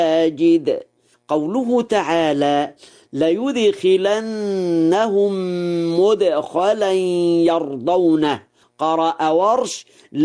ساجد. قوله تعالى ليدخلنهم مدخلا يرضونه، قرأ ورش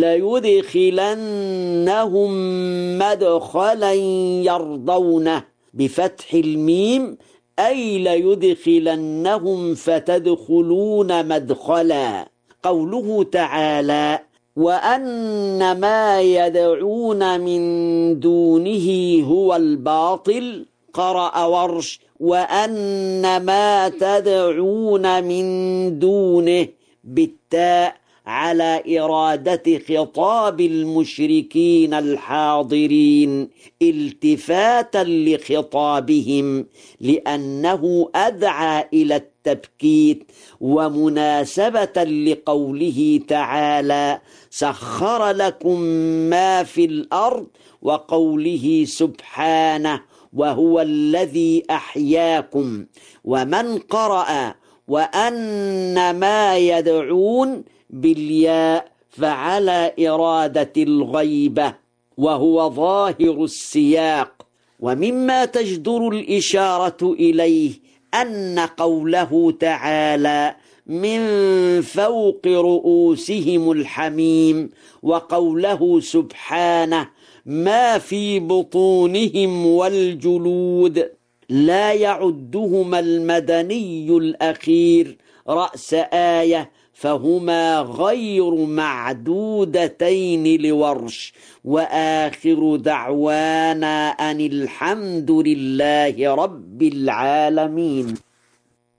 ليدخلنهم مدخلا يرضونه بفتح الميم، أي ليدخلنهم فتدخلون مدخلا. قوله تعالى وأن ما يدعون من دونه هو الباطل، قرأ ورش وأن ما تدعون من دونه بالتاء على إرادة خطاب المشركين الحاضرين التفاتا لخطابهم، لأنه أدعى إلى التبكيت، ومناسبة لقوله تعالى سخر لكم ما في الأرض، وقوله سبحانه وهو الذي أحياكم. ومن قرأ وأن ما يدعون بالياء فعلى إرادة الغيبة، وهو ظاهر السياق. ومما تجدر الإشارة إليه أن قوله تعالى من فوق رؤوسهم الحميم، وقوله سبحانه ما في بطونهم والجلود لا يعدهما المدني الأخير رأس آية، فهما غير معدودتين لورش. وآخر دعوانا أن الحمد لله رب العالمين.